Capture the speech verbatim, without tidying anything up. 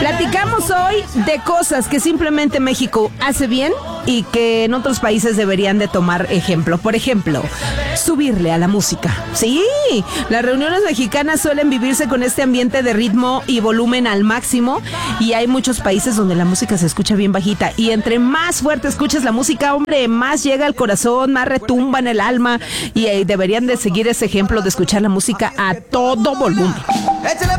Platicamos hoy de cosas que simplemente México hace bien y que en otros países deberían de tomar ejemplo. Por ejemplo, subirle a la música. Sí, las reuniones mexicanas suelen vivirse con este ambiente de ritmo y volumen al máximo, y hay muchos países donde la música se escucha bien bajita, y entre más fuerte escuches la música, hombre, más llega al corazón, más retumba en el alma, y eh, deberían de seguir ese ejemplo de escuchar la música a todo volumen.